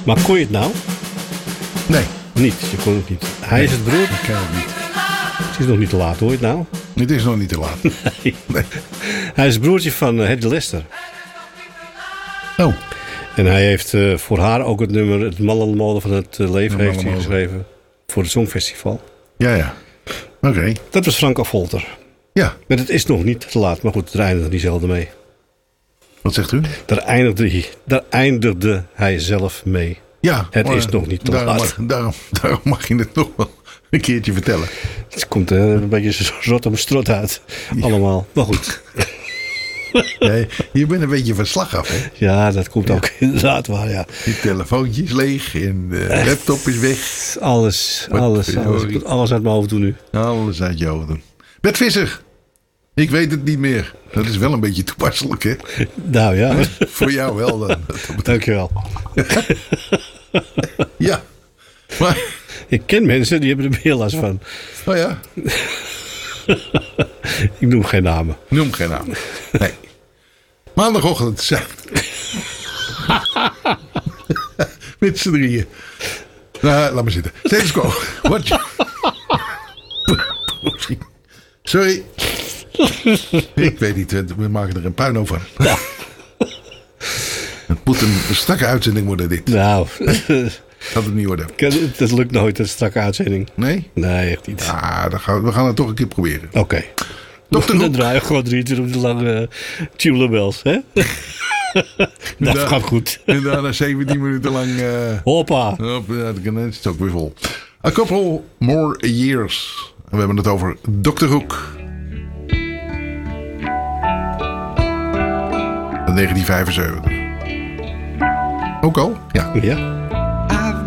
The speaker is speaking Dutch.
Maar kon je het nou? Nee, Niet, je kon het niet. Hij is het broer. ik ken het niet. Het is nog niet te laat, hoor je het nou? Het is nog niet te laat. Nee. Hij is het broertje van Hedy Lester. Oh, En hij heeft voor haar ook het nummer Het Mannenmode van het Leven De heeft hij Mannenmode. geschreven. Voor het Songfestival. ja. Oké. Dat was Frank Affolter. Ja, Maar het is nog niet te laat. Maar goed, daar eindigde hij zelden mee. wat zegt u? Daar eindigde hij zelf mee. Ja. Het maar is nog niet te daarom laat. daarom mag je het nog wel een keertje vertellen. Het komt een beetje rot om strot uit. Allemaal. Maar goed. Nee, je bent een beetje van slag af, hè? Ja, dat komt ook inderdaad waar. Ja. Je telefoontje is leeg en de laptop is weg. Alles verdorie. ik moet alles uit mijn hoofd doen nu. Alles uit je hoofd doen. Bert Visser. Ik weet het niet meer. Dat is wel een beetje toepasselijk, hè? Nou ja, Voor jou wel dan. dankjewel. Ja. Maar, Ik ken mensen die hebben er meer last van. oh ja, Ik noem geen namen. noem geen naam. Nee. Maandagochtend zijn. Met z'n drieën. Nou, laat maar zitten. Status quo. What you... Sorry. Ik weet niet. We maken er een puinhoop van. Het moet een strakke uitzending worden, dit. Nou, Gaat het niet worden. dat lukt nooit, een strakke uitzending. Nee? Nee, echt niet. Ah, we gaan het toch een keer proberen. Oké. Dr. Dan Hoek. draai je gewoon 23 minuten lang Tula Bells, hè? Dat Ja. gaat goed. En daarna 17 minuten lang... Hoppa. dan is het ook weer vol. A couple more years. En we hebben het over Dr. Hoek. 1975. Ook al? Ja. Ja.